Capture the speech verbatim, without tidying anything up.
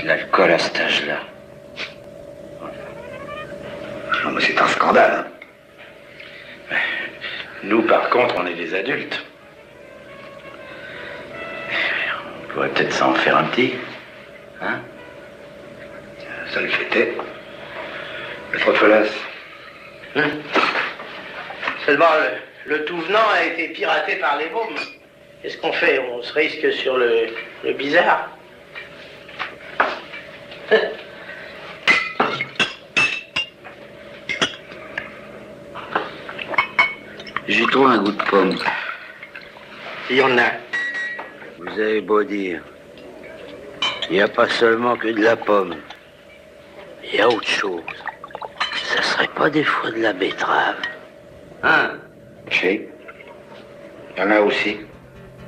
de l'alcool à cet âge-là. Non, mais c'est un scandale, hein. Nous, par contre, on est des adultes. On pourrait peut-être s'en faire un petit. Hein? Ça le fêtait. Maître Felas. Hein? Seulement, le, le tout venant a été piraté par les mômes. Qu'est-ce qu'on fait? On se risque sur le, le bizarre. J'ai trouvé un goût de pomme. Il y en a. Vous avez beau dire. Il n'y a pas seulement que de la pomme. Il y a autre chose. Ça serait pas des fois de la betterave? Hein? Si. Il y en a aussi.